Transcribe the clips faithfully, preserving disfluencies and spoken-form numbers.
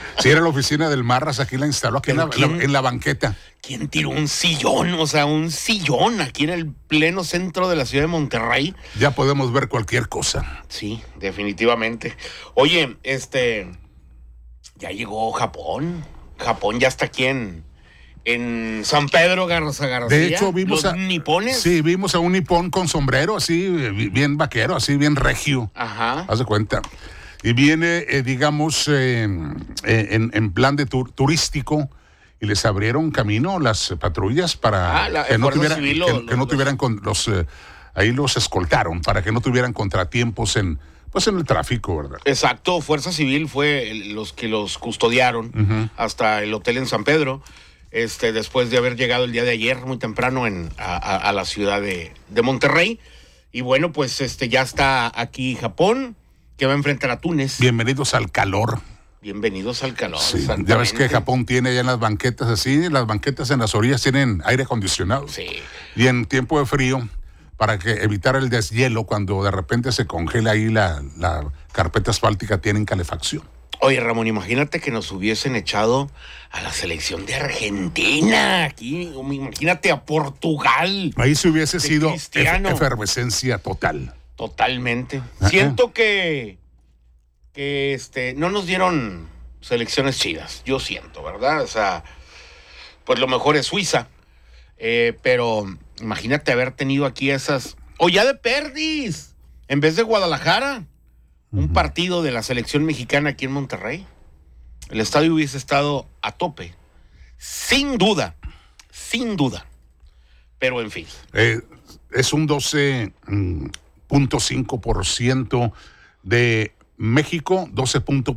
Sí, era la oficina del Marras, aquí la instaló, aquí en la, la, en la banqueta. ¿Quién tiró un sillón? O sea, un sillón aquí en el pleno centro de la ciudad de Monterrey. Ya podemos ver cualquier cosa. Sí, definitivamente. Oye, este, ya llegó Japón. Japón ya está aquí en, en San Pedro Garza García. De hecho, vimos los a nipones. Sí, vimos a un nipón con sombrero, así, bien vaquero, así, bien regio. Ajá. Haz de cuenta. Y viene, eh, digamos, eh, eh, en, en plan de tur- turístico, y les abrieron camino las patrullas para ah, la, que, no tuvieran, civil, que, lo, que no los, tuvieran con los eh, ahí los escoltaron para que no tuvieran contratiempos en pues en el tráfico, ¿verdad? Exacto, Fuerza Civil fue el, los que los custodiaron uh-huh. hasta el hotel en San Pedro, este después de haber llegado el día de ayer muy temprano en a, a, a la ciudad de, de Monterrey. Y bueno, pues este ya está aquí Japón, que va a enfrentar a Túnez. Bienvenidos al calor. Bienvenidos al calor. Sí, ya ves que Japón tiene ya en las banquetas así, las banquetas en las orillas tienen aire acondicionado. Sí. Y en tiempo de frío, para que evitar el deshielo, cuando de repente se congela ahí la, la carpeta asfáltica, tienen calefacción. Oye, Ramón, imagínate que nos hubiesen echado a la selección de Argentina aquí, imagínate a Portugal. Ahí se hubiese sido Cristiano. Efervescencia total. Totalmente. Uh-huh. Siento que, que este, no nos dieron selecciones chidas, yo siento, ¿verdad? O sea, pues lo mejor es Suiza, eh, pero imagínate haber tenido aquí esas, o ya de perdis, en vez de Guadalajara, uh-huh. un partido de la selección mexicana aquí en Monterrey. El estadio hubiese estado a tope, sin duda, sin duda, pero en fin. Eh, es un doce punto cinco por ciento de México, doce punto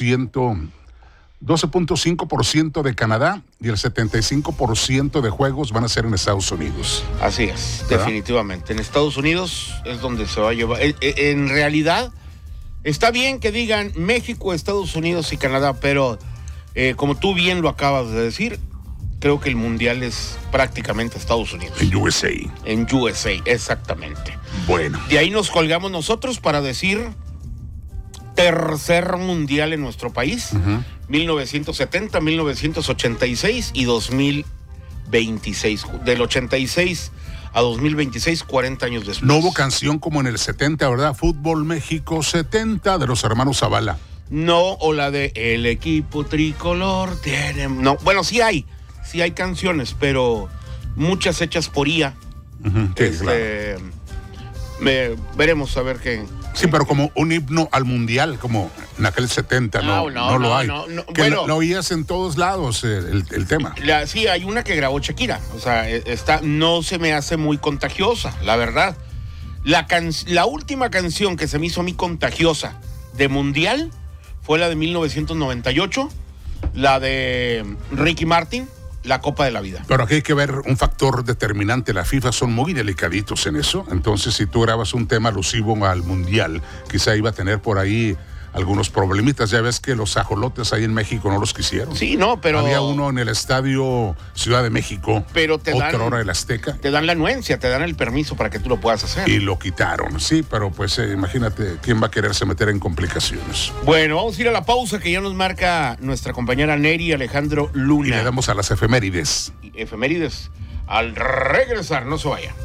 cinco por ciento de Canadá y el setenta y cinco por ciento de juegos van a ser en Estados Unidos. Así es, ¿verdad? Definitivamente. En Estados Unidos es donde se va a llevar. En, en realidad, está bien que digan México, Estados Unidos y Canadá, pero eh, como tú bien lo acabas de decir, creo que el mundial es prácticamente Estados Unidos. En U S A. En U S A, exactamente. Bueno. De ahí nos colgamos nosotros para decir tercer mundial en nuestro país, uh-huh. mil novecientos setenta, mil novecientos ochenta y seis y dos mil veintiséis. Del ochenta y seis a dos mil veintiséis, cuarenta años después. No hubo canción como en el setenta, ¿verdad? Fútbol México setenta de los hermanos Zavala. No, o la de El equipo tricolor tiene... No, bueno, sí hay, sí hay canciones, pero muchas hechas por I A. Uh-huh, sí, este, claro. me, veremos a ver qué... Sí, pero como un himno al mundial, como en aquel setenta, no, no, no, no lo no, hay. No, no, que bueno, lo, lo oías en todos lados el, el tema. La, sí, hay una que grabó Shakira, o sea, está, no se me hace muy contagiosa, la verdad. La, can, la última canción que se me hizo a mí contagiosa de mundial fue la de mil novecientos noventa y ocho, la de Ricky Martin, La Copa de la Vida. Pero aquí hay que ver un factor determinante. La FIFA son muy delicaditos en eso. Entonces, si tú grabas un tema alusivo al mundial, quizá iba a tener por ahí algunos problemitas. Ya ves que los ajolotes ahí en México no los quisieron. Sí, no, pero... Había uno en el estadio Ciudad de México. Pero te dan... Otra hora el Azteca. Te dan la anuencia, te dan el permiso para que tú lo puedas hacer. Y lo quitaron, sí, pero pues eh, imagínate quién va a quererse meter en complicaciones. Bueno, vamos a ir a la pausa que ya nos marca nuestra compañera Neri Alejandro Luna. Y le damos a las efemérides. Efemérides. Al regresar, no se vaya.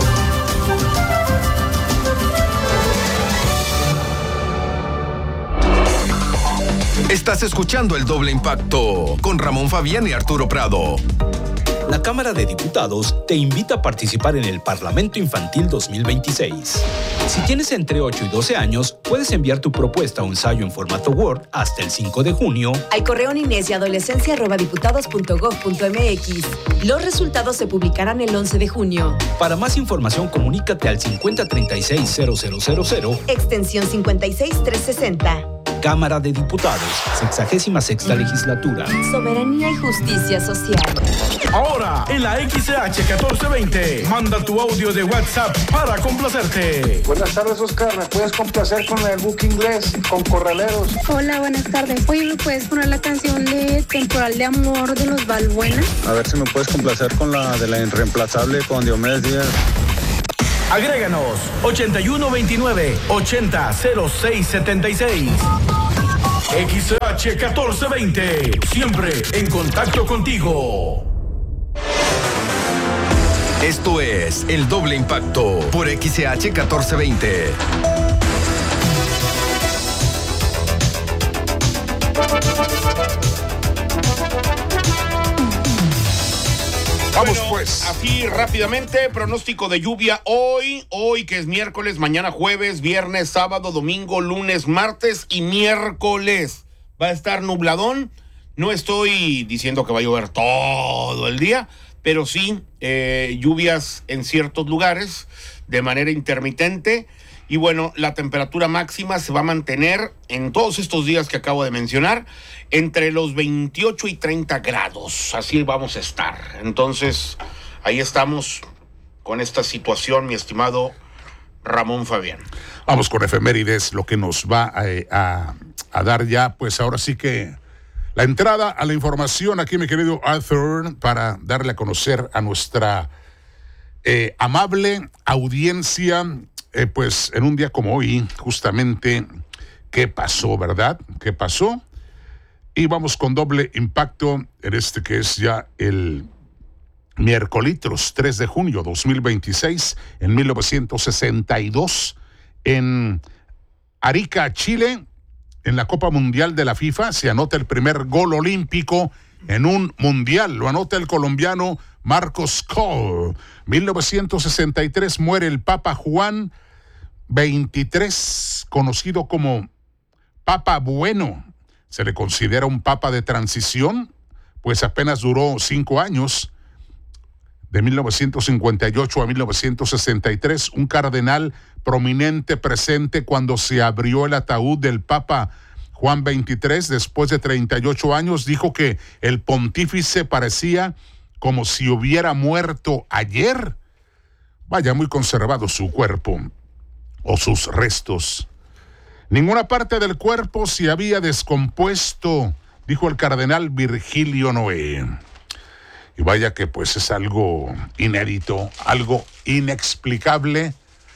Estás escuchando El Doble Impacto con Ramón Fabián y Arturo Prado. La Cámara de Diputados te invita a participar en el Parlamento Infantil dos mil veintiséis. Si tienes entre ocho y doce años, puedes enviar tu propuesta o ensayo en formato Word hasta el cinco de junio al correo niñez y adolescencia arroba diputados punto gob punto mx. Los resultados se publicarán el once de junio. Para más información, comunícate al cincuenta treinta y seis cero cero cero cero, extensión cincuenta y seis trescientos sesenta. Cámara de Diputados, sexagésima sexta legislatura. Soberanía y justicia social. Ahora, en la X C H catorce veinte, manda tu audio de WhatsApp para complacerte. Buenas tardes, Oscar. ¿Me puedes complacer con el book inglés, con Corraleros? Hola, buenas tardes. Oye, ¿me puedes poner la canción de Temporal de Amor de los Balbuena? A ver si me puedes complacer con la de la Irreemplazable con Diomedes Díaz. Agréganos ochenta y uno veintinueve ochenta cero seis setenta y seis. X H catorce veinte, siempre en contacto contigo. Esto es El Doble Impacto por X H catorce veinte. Vamos bueno, pues. Así rápidamente, pronóstico de lluvia hoy, hoy que es miércoles, mañana jueves, viernes, sábado, domingo, lunes, martes y miércoles. Va a estar nubladón. No estoy diciendo que va a llover todo el día, pero sí eh, lluvias en ciertos lugares de manera intermitente. Y bueno, la temperatura máxima se va a mantener en todos estos días que acabo de mencionar entre los veintiocho y treinta grados. Así vamos a estar. Entonces, ahí estamos con esta situación, mi estimado Ramón Fabián. Vamos con efemérides, lo que nos va a, a, a dar ya, pues ahora sí que la entrada a la información aquí, mi querido Arthur, para darle a conocer a nuestra eh, amable audiencia. Eh, pues en un día como hoy, justamente, ¿qué pasó, verdad? ¿Qué pasó? Y vamos con doble impacto en este que es ya el miércoles tres de junio de dos mil veintiséis, en mil novecientos sesenta y dos, en Arica, Chile, en la Copa Mundial de la FIFA, se anota el primer gol olímpico en un mundial. Lo anota el colombiano Marcos Coll. mil novecientos sesenta y tres muere el Papa Juan veintitrés, conocido como Papa Bueno. Se le considera un papa de transición, pues apenas duró cinco años, de mil novecientos cincuenta y ocho a mil novecientos sesenta y tres, un cardenal prominente presente cuando se abrió el ataúd del Papa Juan veintitrés, después de treinta y ocho años, dijo que el pontífice parecía como si hubiera muerto ayer. Vaya, muy conservado su cuerpo o sus restos. Ninguna parte del cuerpo se había descompuesto, dijo el cardenal Virgilio Noé. Y vaya que pues es algo inédito, algo inexplicable,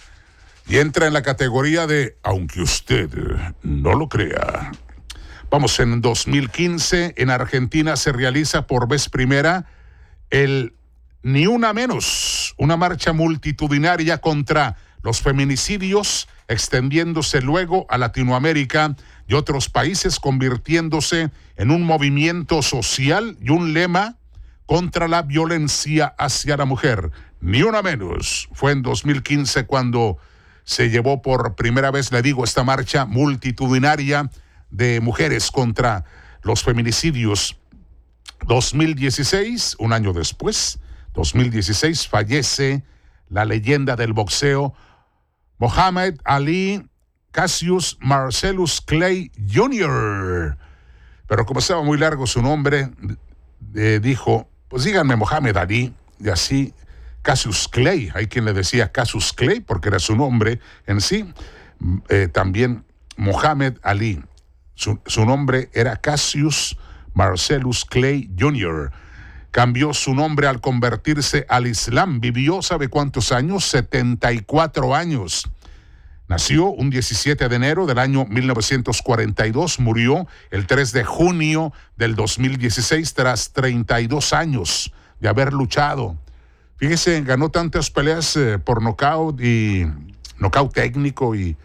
y entra en la categoría de aunque usted no lo crea. Vamos, en dos mil quince en Argentina se realiza por vez primera el Ni Una Menos, una marcha multitudinaria contra los feminicidios, extendiéndose luego a Latinoamérica y otros países, convirtiéndose en un movimiento social y un lema contra la violencia hacia la mujer. Ni una menos. Fue en dos mil quince cuando se llevó por primera vez, le digo, esta marcha multitudinaria de mujeres contra los feminicidios. dos mil dieciséis, un año después, dos mil dieciséis, fallece la leyenda del boxeo Muhammad Ali Cassius Marcellus Clay junior Pero como estaba muy largo su nombre, eh, dijo, pues díganme Muhammad Ali, y así Cassius Clay. Hay quien le decía Cassius Clay porque era su nombre en sí. Eh, también Muhammad Ali. Su, su nombre era Cassius Marcellus Clay junior Cambió su nombre al convertirse al Islam. Vivió, ¿sabe cuántos años? setenta y cuatro años. Nació un diecisiete de enero del año mil novecientos cuarenta y dos. Murió el tres de junio del dos mil dieciséis tras treinta y dos años de haber luchado. Fíjese, ganó tantas peleas eh, por nocaut y nocaut técnico y,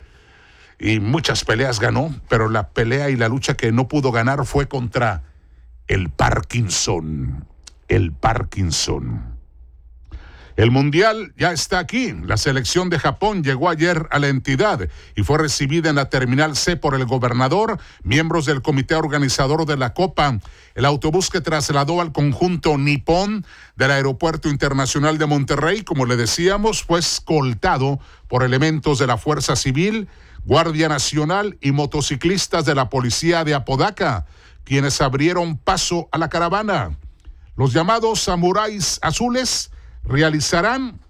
y muchas peleas ganó, pero la pelea y la lucha que no pudo ganar fue contra el Parkinson. El Parkinson. El Mundial ya está aquí. La selección de Japón llegó ayer a la entidad y fue recibida en la Terminal C por el gobernador, miembros del comité organizador de la Copa. El autobús que trasladó al conjunto nipón del Aeropuerto Internacional de Monterrey, como le decíamos, fue escoltado por elementos de la Fuerza Civil, Guardia Nacional y motociclistas de la Policía de Apodaca, quienes abrieron paso a la caravana. Los llamados samuráis azules realizarán,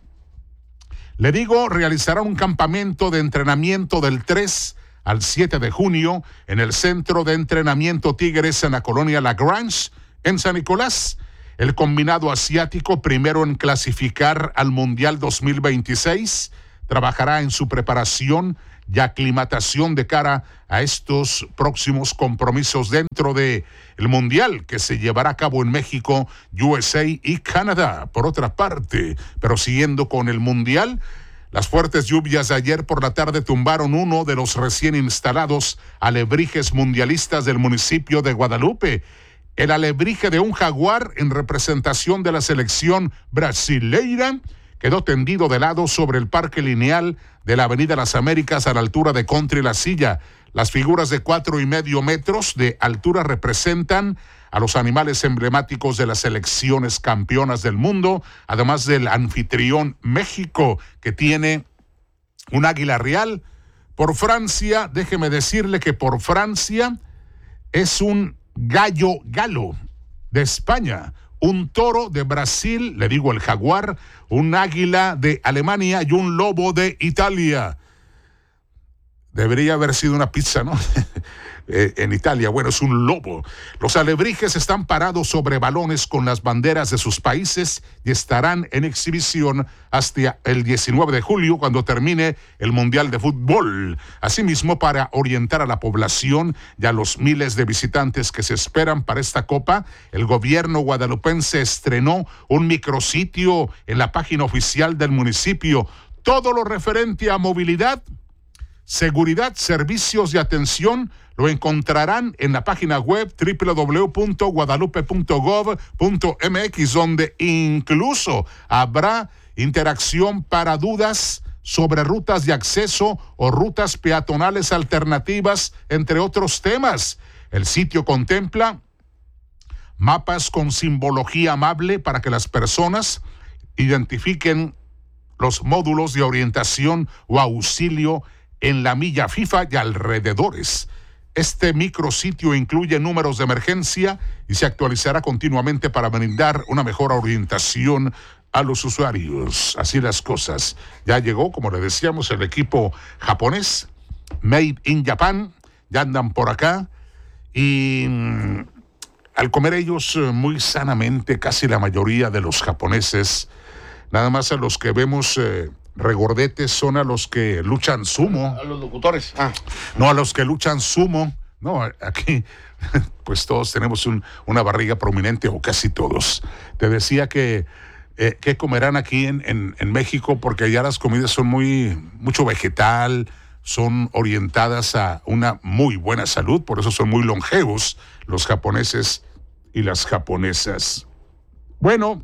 le digo, realizarán un campamento de entrenamiento del tres al siete de junio en el Centro de Entrenamiento Tigres en la colonia La Grange, en San Nicolás. El combinado asiático, primero en clasificar al Mundial dos mil veintiséis, trabajará en su preparación y aclimatación de cara a estos próximos compromisos dentro de el Mundial que se llevará a cabo en México, U S A y Canadá. Por otra parte, pero siguiendo con el Mundial, las fuertes lluvias de ayer por la tarde tumbaron uno de los recién instalados alebrijes mundialistas del municipio de Guadalupe. El alebrije de un jaguar en representación de la selección brasileira quedó tendido de lado sobre el parque lineal de la Avenida Las Américas a la altura de Country La Silla. Las figuras de cuatro y medio metros de altura representan a los animales emblemáticos de las selecciones campeonas del mundo, además del anfitrión México, que tiene un águila real. Por Francia, déjeme decirle que por Francia es un gallo galo de España, un toro de Brasil, le digo el jaguar, un águila de Alemania y un lobo de Italia. Debería haber sido una pizza, ¿no? eh, en Italia, bueno, es un lobo. Los alebrijes están parados sobre balones con las banderas de sus países y estarán en exhibición hasta el diecinueve de julio, cuando termine el Mundial de Fútbol. Asimismo, para orientar a la población y a los miles de visitantes que se esperan para esta Copa, el gobierno guadalupense estrenó un micrositio en la página oficial del municipio. Todo lo referente a movilidad, seguridad, servicios y atención lo encontrarán en la página web doble u doble u doble u punto guadalupe punto gov punto m x, donde incluso habrá interacción para dudas sobre rutas de acceso o rutas peatonales alternativas, entre otros temas. El sitio contempla mapas con simbología amable para que las personas identifiquen los módulos de orientación o auxilio en la milla FIFA y alrededores. Este micrositio incluye números de emergencia y se actualizará continuamente para brindar una mejor orientación a los usuarios. Así las cosas. Ya llegó, como le decíamos, el equipo japonés, Made in Japan, ya andan por acá y mmm, al comer ellos muy sanamente, casi la mayoría de los japoneses, nada más a los que vemos eh, regordetes son a los que luchan sumo. A los locutores. Ah. No, a los que luchan sumo. No, aquí pues todos tenemos un, una barriga prominente, o casi todos. Te decía que eh, ¿qué comerán aquí en, en, en México? Porque allá las comidas son muy, mucho vegetal, son orientadas a una muy buena salud, por eso son muy longevos los japoneses y las japonesas. Bueno,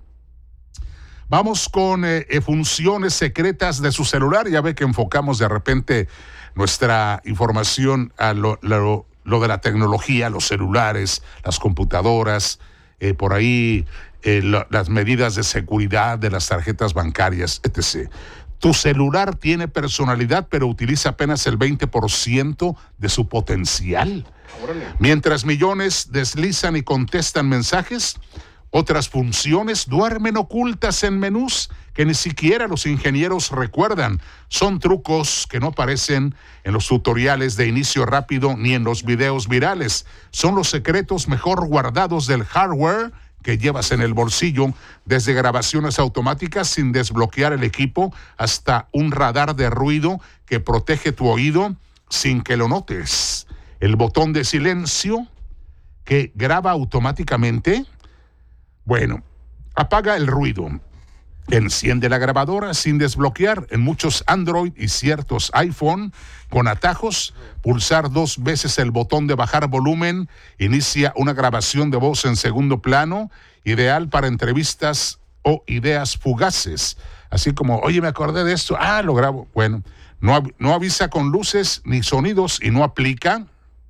vamos con eh, funciones secretas de su celular. Ya ve que enfocamos de repente nuestra información a lo, lo, lo de la tecnología, los celulares, las computadoras, eh, por ahí eh, la, las medidas de seguridad de las tarjetas bancarias, etcétera. Tu celular tiene personalidad, pero utiliza apenas el veinte por ciento de su potencial. Órale. Mientras millones deslizan y contestan mensajes, otras funciones duermen ocultas en menús que ni siquiera los ingenieros recuerdan. Son trucos que no aparecen en los tutoriales de inicio rápido ni en los videos virales. Son los secretos mejor guardados del hardware que llevas en el bolsillo, desde grabaciones automáticas sin desbloquear el equipo hasta un radar de ruido que protege tu oído sin que lo notes. El botón de silencio que graba automáticamente. Bueno, apaga el ruido, enciende la grabadora sin desbloquear. En muchos Android y ciertos iPhone con atajos, pulsar dos veces el botón de bajar volumen inicia una grabación de voz en segundo plano, ideal para entrevistas o ideas fugaces. Así como, oye, me acordé de esto, ah, lo grabo. Bueno, no, no avisa con luces ni sonidos y no aplica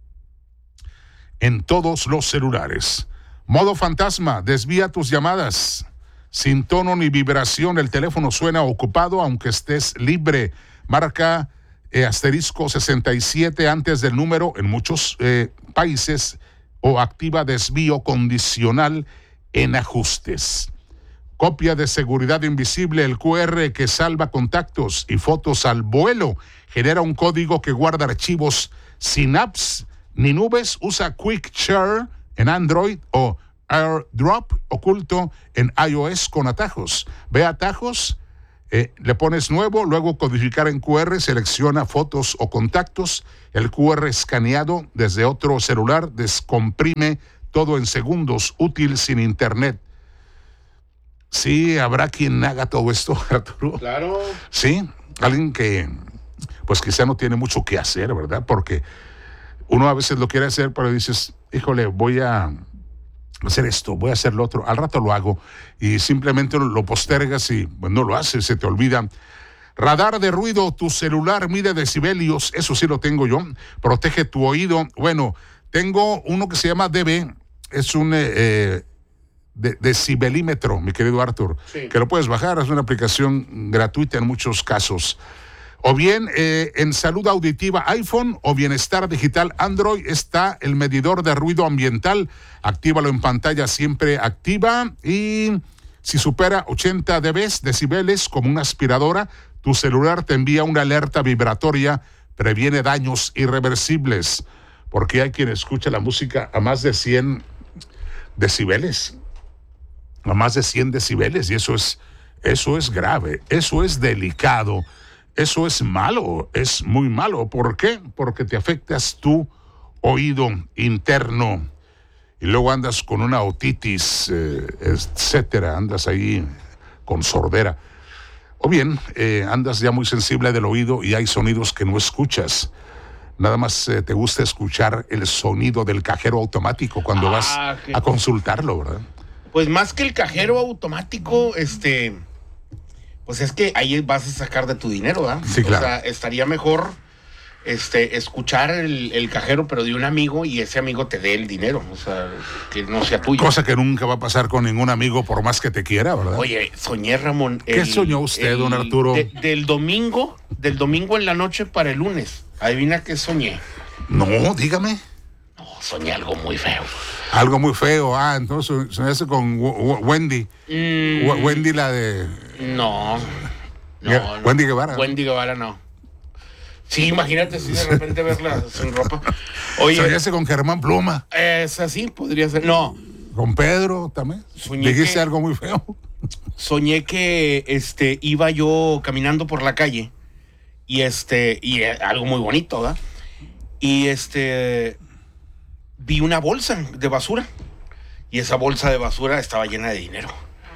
en todos los celulares. Modo fantasma, desvía tus llamadas. Sin tono ni vibración, el teléfono suena ocupado aunque estés libre. Marca eh, asterisco sesenta y siete antes del número en muchos eh, países o activa desvío condicional en ajustes. Copia de seguridad invisible, el Q R que salva contactos y fotos al vuelo. Genera un código que guarda archivos sin apps ni nubes. Usa Quick Share en Android o AirDrop oculto en iOS con atajos. Ve atajos Eh, le pones nuevo, luego codificar en Q R, selecciona fotos o contactos, el Q R escaneado desde otro celular descomprime todo en segundos, útil sin internet. Sí, habrá quien haga todo esto, Arturo. Claro. Sí, alguien que pues quizá no tiene mucho que hacer, ¿verdad? Porque uno a veces lo quiere hacer, pero dices, híjole, voy a hacer esto, voy a hacer lo otro, al rato lo hago, y simplemente lo postergas y pues, no lo haces, se te olvida. Radar de ruido, tu celular mide decibelios, eso sí lo tengo yo, protege tu oído. Bueno, tengo uno que se llama D B, es un eh, de, decibelímetro, mi querido Arthur, sí. Que lo puedes bajar, es una aplicación gratuita en muchos casos. O bien eh, en salud auditiva iPhone o bienestar digital Android está el medidor de ruido ambiental. Actívalo en pantalla siempre activa y si supera ochenta decibelios, decibeles como una aspiradora, tu celular te envía una alerta vibratoria, previene daños irreversibles. Porque hay quien escucha la música a más de cien decibeles. A más de cien decibeles y eso es, eso es grave, eso es delicado. Eso es malo, es muy malo. ¿Por qué? Porque te afectas tu oído interno y luego andas con una otitis, eh, etcétera, andas ahí con sordera. O bien, eh, andas ya muy sensible del oído y hay sonidos que no escuchas. Nada más eh, te gusta escuchar el sonido del cajero automático cuando ah, vas que... a consultarlo, ¿verdad? Pues más que el cajero automático, este... Pues es que ahí vas a sacar de tu dinero, ¿verdad? Sí, claro. O sea, estaría mejor este, escuchar el, el cajero, pero de un amigo, y ese amigo te dé el dinero, o sea, que no sea tuyo. Cosa que nunca va a pasar con ningún amigo, por más que te quiera, ¿verdad? Oye, soñé, Ramón. ¿Qué el, soñó usted, el, don Arturo? De, del domingo, del domingo en la noche para el lunes. Adivina qué soñé. No, dígame. No, soñé algo muy feo. Algo muy feo, ah, entonces soñaste con Wendy. Mm, Wendy la de... No, no, Wendy no. Guevara. Wendy Guevara no. Sí, imagínate si de repente verla sin ropa. Oye, soñaste con Germán Pluma. Es así, podría ser. No. Con Pedro también. Soñé Dijiste que, algo muy feo. Soñé que este iba yo caminando por la calle y este y algo muy bonito, ¿verdad? Y este vi una bolsa de basura y esa bolsa de basura estaba llena de dinero.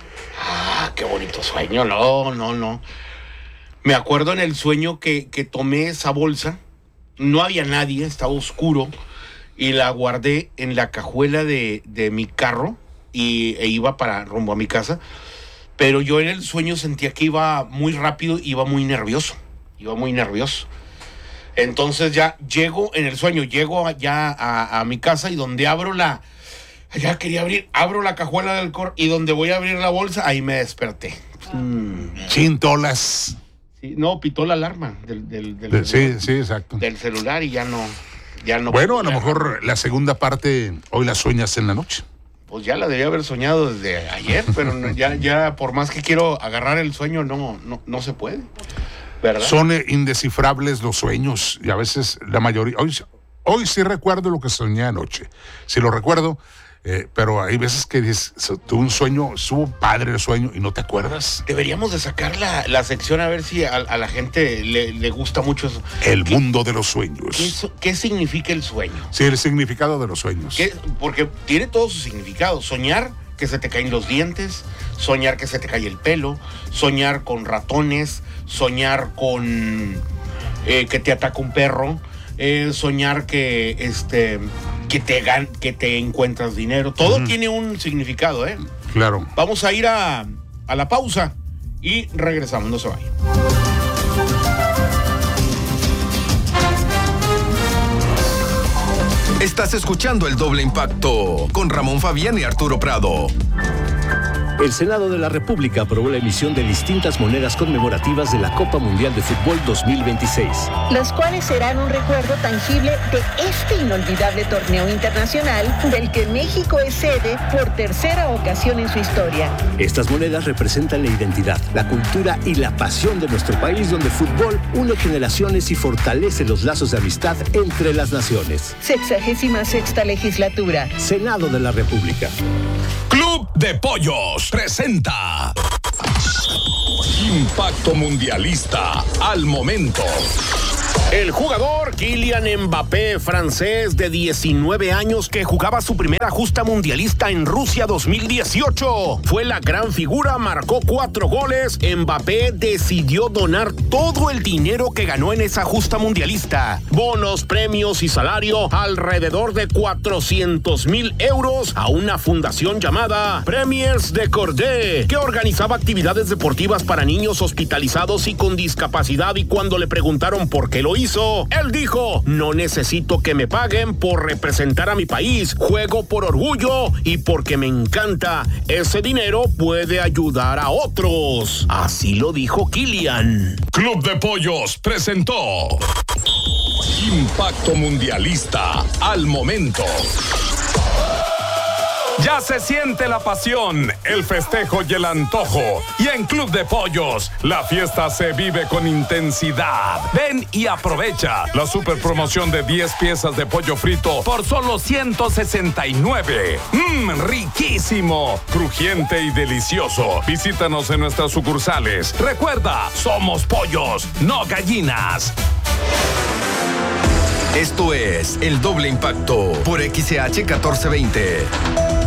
Ah, qué bonito sueño. No, no, no. Me acuerdo en el sueño que, que tomé esa bolsa, no había nadie, estaba oscuro, y la guardé en la cajuela de, de mi carro y, e iba para rumbo a mi casa. Pero yo en el sueño sentía que iba muy rápido, iba muy nervioso, iba muy nervioso. Entonces ya llego en el sueño, llego ya a, a mi casa y donde abro la... Ya quería abrir, abro la cajuela del cor y donde voy a abrir la bolsa, ahí me desperté. Mm. Chintolas. Sí, no, pitó la alarma del, del, del, de, sí, sí, exacto. del celular y ya no, ya no. Bueno, a lo mejor la segunda parte hoy la sueñas en la noche. Pues ya la debía haber soñado desde ayer, pero no, ya, ya por más que quiero agarrar el sueño, no, no, no se puede. ¿Verdad? Son eh, indescifrables los sueños y a veces la mayoría. Hoy, hoy sí recuerdo lo que soñé anoche. Sí lo recuerdo. Eh, pero hay veces que dices, tuve un sueño, estuvo padre el sueño y no te acuerdas. Deberíamos de sacar la, la sección a ver si a, a la gente le, le gusta mucho eso. El mundo de los sueños. ¿Qué, ¿Qué significa el sueño? Sí, el significado de los sueños. ¿Qué? Porque tiene todo su significado. Soñar que se te caen los dientes, soñar que se te cae el pelo, soñar con ratones, soñar con eh, que te ataca un perro, eh, soñar que este... que te gan que te encuentras dinero. Todo uh-huh. tiene un significado, ¿eh? Claro. Vamos a ir a, a la pausa y regresamos, no se vayan. Estás escuchando El Doble Impacto con Ramón Fabián y Arturo Prado. El Senado de la República aprobó la emisión de distintas monedas conmemorativas de la Copa Mundial de Fútbol dos mil veintiséis. Las cuales serán un recuerdo tangible de este inolvidable torneo internacional del que México es sede por tercera ocasión en su historia. Estas monedas representan la identidad, la cultura y la pasión de nuestro país, donde el fútbol une generaciones y fortalece los lazos de amistad entre las naciones. Sexagésima sexta legislatura. Senado de la República. Club de Pollos presenta Impacto Mundialista al momento. El jugador Kylian Mbappé, francés de diecinueve años que jugaba su primera justa mundialista en Rusia dos mil dieciocho, fue la gran figura, marcó cuatro goles. Mbappé decidió donar todo el dinero que ganó en esa justa mundialista, bonos, premios y salario, alrededor de cuatrocientos mil euros, a una fundación llamada Premiers de Cordé, que organizaba actividades deportivas para niños hospitalizados y con discapacidad. Y cuando le preguntaron por qué lo hizo, él dijo: no necesito que me paguen por representar a mi país, juego por orgullo y porque me encanta. Ese dinero puede ayudar a otros. Así lo dijo Kylian. Club de Pollos presentó Impacto Mundialista al momento. Ya se siente la pasión, el festejo y el antojo. Y en Club de Pollos, la fiesta se vive con intensidad. Ven y aprovecha la super promoción de diez piezas de pollo frito por solo ciento sesenta y nueve. ¡Mmm, riquísimo! Crujiente y delicioso. Visítanos en nuestras sucursales. Recuerda, somos pollos, no gallinas. Esto es El Doble Impacto por X C H catorce veinte.